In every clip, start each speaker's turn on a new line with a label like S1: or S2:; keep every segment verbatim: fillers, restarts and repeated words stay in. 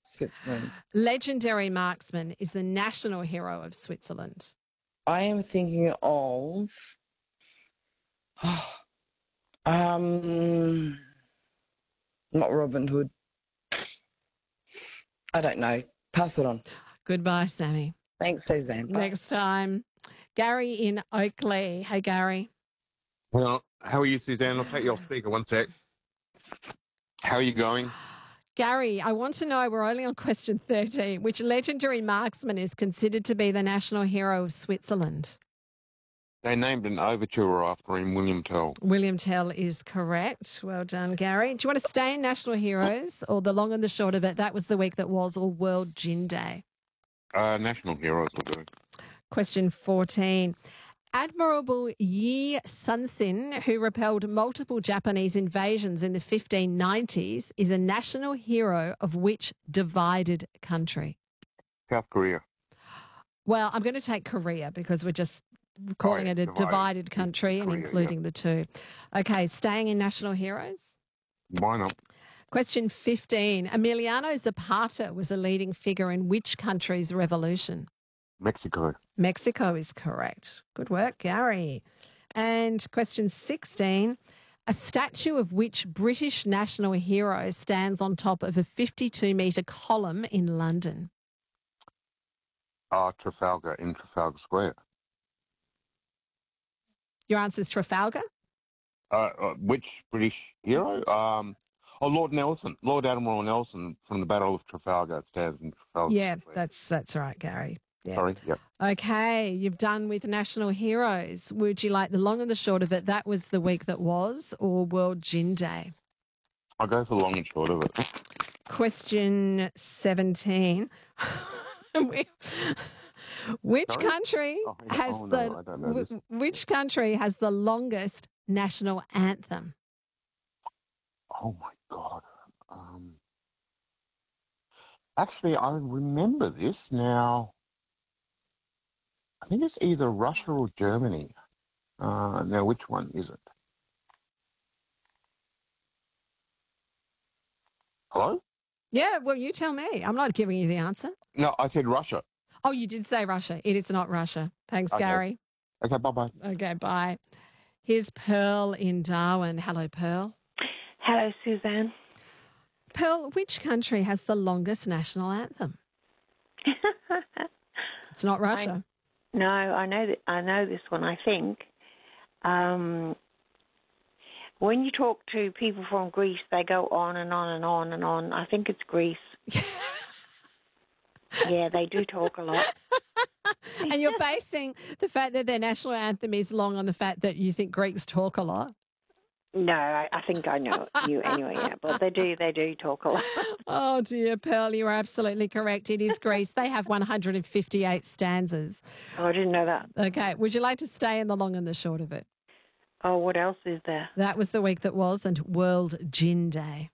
S1: Switzerland.
S2: Legendary marksman is the national hero of Switzerland.
S1: I am thinking of... um, not Robin Hood. I don't know. Pass it on.
S2: Goodbye, Sammy.
S1: Thanks, Suzanne. Bye.
S2: Next time. Gary in Oakley. Hey, Gary.
S3: Well, how are you, Suzanne? I'll take you off speaker one sec. How are you going?
S2: Gary, I want to know, we're only on question thirteen, which legendary marksman is considered to be the national hero of Switzerland?
S3: They named an overture after him, William Tell.
S2: William Tell is correct. Well done, Gary. Do you want to stay in national heroes or the long and the short of it? That was the week that was, or World Gin Day?
S3: Uh, national heroes will do.
S2: Question fourteen. Admiral Yi Sun-sin, who repelled multiple Japanese invasions in the fifteen nineties, is a national hero of which divided country?
S3: South Korea.
S2: Well, I'm going to take Korea because we're just calling
S3: Oh, yeah,
S2: it a
S3: divided.
S2: divided country and
S3: Korea,
S2: including the two. Okay, staying in national heroes.
S3: Why not?
S2: Question fifteen. Emiliano Zapata was a leading figure in which country's revolution?
S3: Mexico.
S2: Mexico is correct. Good work, Gary. And question sixteen. A statue of which British national hero stands on top of a fifty-two metre column in London?
S3: Uh, Trafalgar in Trafalgar Square.
S2: Your answer is Trafalgar?
S3: Uh, uh, which British hero? Um, oh, Lord Nelson. Lord Admiral Nelson from the Battle of Trafalgar stands in Trafalgar
S2: Yeah,
S3: Square.
S2: that's that's right, Gary. Yeah.
S3: Sorry, yep.
S2: Okay, you've done with national heroes. Would you like the long and the short of it? That was the week that was, or World Gin Day?
S3: I'll go for the long and short of it.
S2: Question seventeen. Which
S3: Sorry?
S2: country
S3: Oh, no,
S2: has
S3: oh, no,
S2: the
S3: I don't know this.
S2: wh- which country has the longest national anthem?
S3: Oh, my God. Um, actually, I remember this now. I think it's either Russia or Germany. Uh, now, which one is it? Hello?
S2: Yeah, well, you tell me. I'm not giving you the answer.
S3: No, I said Russia.
S2: Oh, you did say Russia. It is not Russia. Thanks,
S3: Okay.
S2: Gary.
S3: Okay, bye-bye.
S2: Okay, bye. Here's Pearl in Darwin. Hello, Pearl.
S4: Hello, Suzanne.
S2: Pearl, which country has the longest national anthem? It's not Russia.
S4: I, no, I know that. I know this one. I think um, when you talk to people from Greece, they go on and on and on and on. I think it's Greece. Yeah, they do talk a lot.
S2: And you're basing the fact that their national anthem is long on the fact that you think Greeks talk a lot?
S4: No, I, I think I know you anyway, yeah. But they do, they do talk a lot.
S2: Oh, dear, Pearl, you are absolutely correct. It is Greece. They have one hundred fifty-eight stanzas.
S4: Oh, I didn't know that.
S2: Okay, would you like to stay in the long and the short of it?
S4: Oh, what else is there?
S2: That was the week that was, and World Gin Day.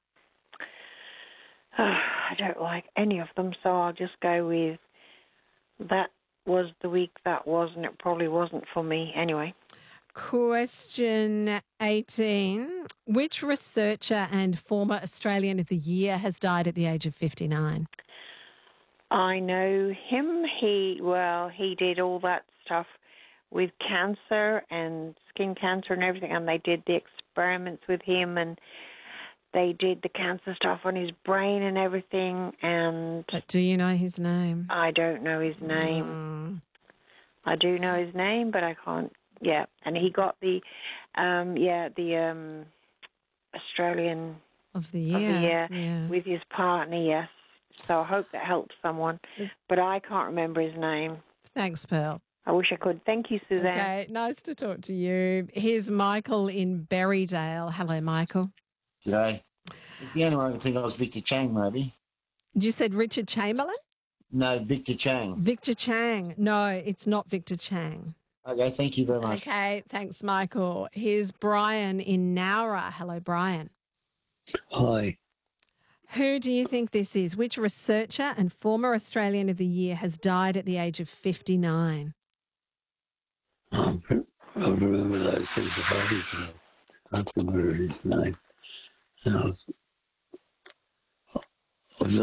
S4: I don't like any of them, so I'll just go with that was the week that was, and it probably wasn't for me anyway.
S2: Question eighteen. Which researcher and former Australian of the Year has died at the age of fifty-nine?
S4: I know him. He, well, he did all that stuff with cancer and skin cancer and everything, and they did the experiments with him, and they did the cancer stuff on his brain and everything, and
S2: But do you know his name?
S4: I don't know his name.
S2: Mm.
S4: I do know his name, but I can't, yeah. And he got the, um, yeah, the um, Australian
S2: Of the
S4: of
S2: year.
S4: the year
S2: Yeah.
S4: with his partner, yes. So I hope that helps someone, but I can't remember his name.
S2: Thanks, Pearl.
S4: I wish I could. Thank you, Suzanne.
S2: Okay, nice to talk to you. Here's Michael in Berrydale. Hello, Michael.
S5: G'day. The only one I think I was Victor Chang, maybe.
S2: You said Richard Chamberlain?
S5: No, Victor Chang.
S2: Victor Chang. No, it's not Victor Chang.
S5: Okay, thank you very much.
S2: Okay, thanks, Michael. Here's Brian in Nowra. Hello, Brian.
S6: Hi.
S2: Who do you think this is? Which researcher and former Australian of the Year has died at the age of fifty-nine?
S6: I remember those things about it. I can't remember his name. And I was